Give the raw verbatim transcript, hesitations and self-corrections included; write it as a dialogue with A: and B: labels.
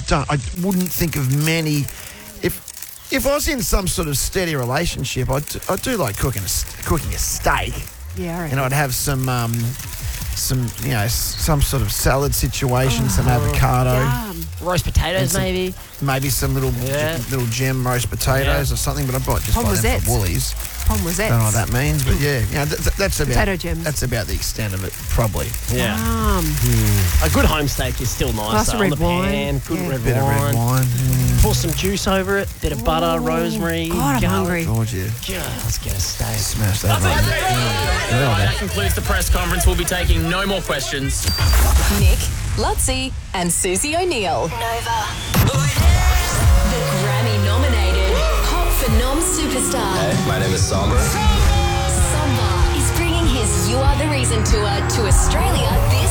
A: don't. I wouldn't think of many. If if I was in some sort of steady relationship, I do, I do like cooking a, cooking a steak.
B: Yeah, I reckon.
A: And I'd have some, um, some you know, s- some sort of salad situation, some avocado,
B: Yum.
C: Roast potatoes,
A: And some-
C: maybe.
A: maybe some little
C: Yeah.
A: j- little gem roast potatoes
C: Yeah.
A: or something. But I might just buy them
B: Pommes
A: from Woolies.
B: Pommes.
A: Don't know what that means, but yeah, yeah, th- th- that's about
B: Potato gems.
A: that's about the extent of it, probably.
C: Yeah.
B: Yum.
C: A good home steak is still nice.
B: Glass of
C: though, on
B: red
C: the
B: wine.
C: pan, good
B: Yeah.
C: red
A: Bit
C: wine.
A: of red wine. Mm.
C: Pour some juice over it, bit of butter,
B: Ooh.
C: rosemary,
B: God, I'm
C: garlic.
B: hungry.
A: God, yeah.
C: Just get a steak.
A: Smash that one. Yeah,
D: That concludes the press conference. We'll be taking no more questions.
E: Nick, Lutzi, and Susie O'Neill. Nova. The Grammy-nominated Pop Phenom superstar.
F: Hey, my name is Samba.
E: Samba is bringing his You Are the Reason tour to Australia this